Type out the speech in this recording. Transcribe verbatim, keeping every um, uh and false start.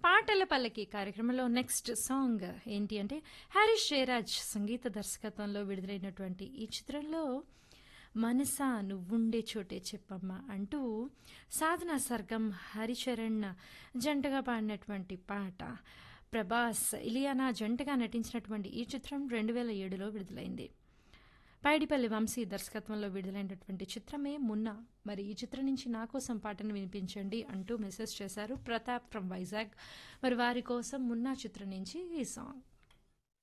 పాటల పల్లకి కార్యక్రమంలో నెక్స్ట్ సాంగ్ ఏంటి అంటే హారిస్ జయరాజ్ సంగీత దర్శకత్వంలో విడుదలైనటువంటి ఈ చిత్రంలో మనసా నువ్వుండే చోటే చెప్పమ్మా అంటూ సాధనా సర్గం హరిచరణ్ జంటగా పాడినటువంటి పాట. ప్రభాస్ ఇలియానా జంటగా నటించినటువంటి ఈ చిత్రం రెండు వేల ఏడులో విడుదలైంది. పైడిపల్లి వంశీ దర్శకత్వంలో విడుదలైనటువంటి చిత్రమే మున్నా. మరి ఈ చిత్రం నుంచి నా కోసం పాటను వినిపించండి అంటూ మెసేజ్ చేశారు ప్రతాప్ ఫ్రమ్ వైజాగ్. మరి వారి కోసం మున్నా చిత్రం నుంచి ఈ సాంగ్.